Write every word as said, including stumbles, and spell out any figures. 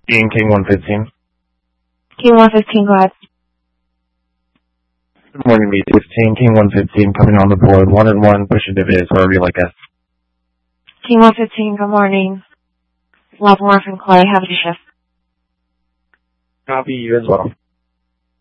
Being King one fifteen. King one fifteen, go ahead. Good morning, B sixteen. King one fifteen coming on the board. One and one, pushing dividends, wherever you like us. King one fifteen, good morning. Leavenworth and Clay, have a good shift. Copy, you as well.